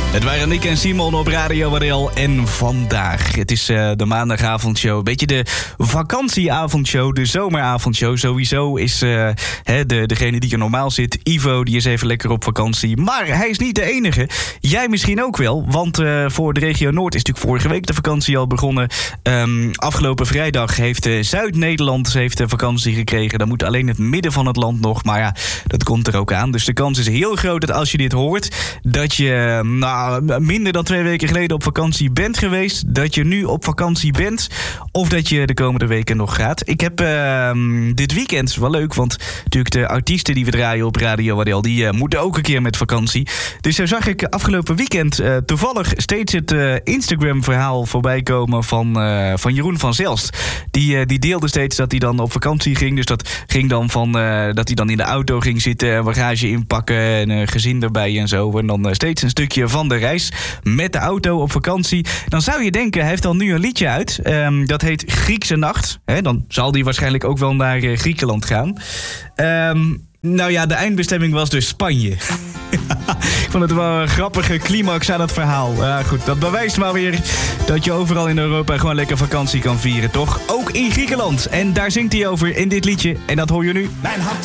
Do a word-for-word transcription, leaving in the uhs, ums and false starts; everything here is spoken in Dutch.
Het waren Nick en Simon op Radio Wadel en vandaag. Het is uh, de maandagavondshow. Een beetje de vakantieavondshow, de zomeravondshow. Sowieso is uh, he, de, degene die er normaal zit, Ivo, die is even lekker op vakantie. Maar hij is niet de enige. Jij misschien ook wel, want uh, voor de regio Noord is natuurlijk vorige week de vakantie al begonnen. Um, afgelopen vrijdag heeft uh, Zuid-Nederland heeft, uh, vakantie gekregen. Dan moet alleen het midden van het land nog, maar ja, dat komt er ook aan. Dus de kans is heel groot dat als je dit hoort, dat je nou, minder dan twee weken geleden op vakantie bent geweest, dat je nu op vakantie bent, of dat je de komende weken nog gaat. Ik heb uh, dit weekend, wel leuk, want natuurlijk de artiesten die we draaien op Radio Wadel, die uh, moeten ook een keer met vakantie. Dus zo zag ik afgelopen weekend uh, toevallig steeds het uh, Instagram-verhaal voorbij komen van, uh, van Jeroen van Zelst. Die, uh, die deelde steeds dat hij dan op vakantie ging. Dus dat ging dan van uh, dat hij dan in de auto ging zitten, bagage inpakken en een uh, gezin erbij en zo. En dan uh, steeds een stukje van de reis met de auto op vakantie. Dan zou je denken, hij heeft al nu een liedje uit. Um, dat heet Griekse Nacht. He, dan zal hij waarschijnlijk ook wel naar uh, Griekenland gaan. Um, nou ja, de eindbestemming was dus Spanje. Ik vond het wel een grappige climax aan het verhaal. Ja, goed, dat bewijst maar weer dat je overal in Europa gewoon lekker vakantie kan vieren, toch? Ook in Griekenland. En daar zingt hij over in dit liedje. En dat hoor je nu. Mijn hart